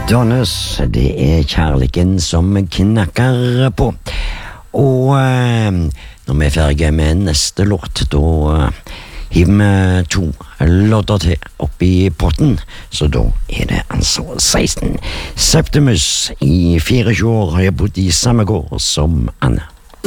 Madonnas, det kjærligheten som knakker på. Og når vi ferdige med neste låt, da hiver vi 2 låter til oppi potten, så da det altså 16. Septimus, i 24 år har jeg bodd i samme gård som Anne.